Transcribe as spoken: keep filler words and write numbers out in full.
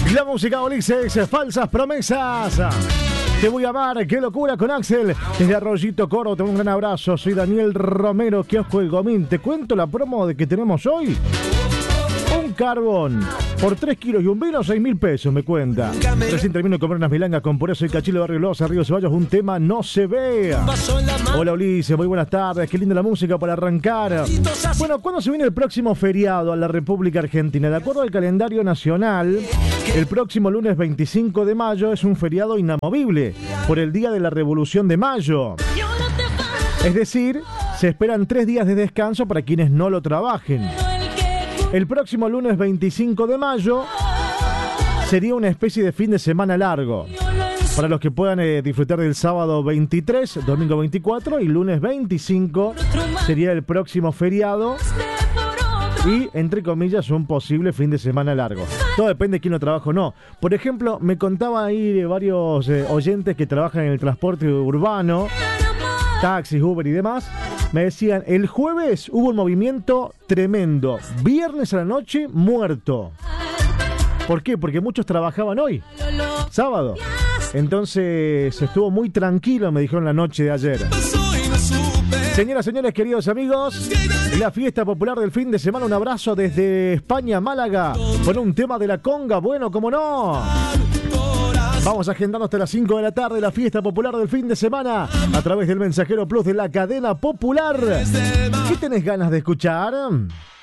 La música Ulises, falsas promesas. Te voy a amar, qué locura con Axel. Desde Arroyito Coro, te doy un gran abrazo. Soy Daniel Romero, kiosco El Gomín. Te cuento la promo de que tenemos hoy. Un carbón por tres kilos y un vino, seis mil pesos, me cuenta. Recién termino de comer unas milangas con pureza y cachilo de Barrio Loza, Río Ceballos, un tema no se vea. Hola Ulises, muy buenas tardes, qué linda la música para arrancar. Bueno, ¿cuándo se viene el próximo feriado a la República Argentina? De acuerdo al calendario nacional, el próximo lunes veinticinco de mayo es un feriado inamovible por el Día de la Revolución de Mayo. Es decir, se esperan tres días de descanso para quienes no lo trabajen. El próximo lunes veinticinco de mayo sería una especie de fin de semana largo. Para los que puedan eh, disfrutar del sábado veintitrés, domingo veinticuatro y lunes veinticinco sería el próximo feriado y, entre comillas, un posible fin de semana largo. Todo depende de quién lo trabaja o no. Por ejemplo, me contaba ahí varios eh, oyentes que trabajan en el transporte urbano, taxis, Uber y demás. Me decían, el jueves hubo un movimiento tremendo. Viernes a la noche, muerto. ¿Por qué? Porque muchos trabajaban hoy, sábado. Entonces estuvo muy tranquilo, me dijeron la noche de ayer. Señoras, señores, queridos amigos, la fiesta popular del fin de semana. Un abrazo desde España, Málaga, con un tema de la conga. Bueno, ¿cómo no? Vamos agendando hasta las cinco de la tarde la fiesta popular del fin de semana a través del Mensajero Plus de la Cadena Popular. ¿Qué tenés ganas de escuchar?